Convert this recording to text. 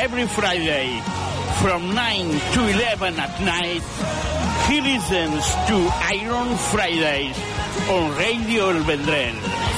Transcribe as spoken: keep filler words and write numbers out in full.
every Friday from nine to eleven at night, he listens to Iron Fridays on Radio El Vendrell.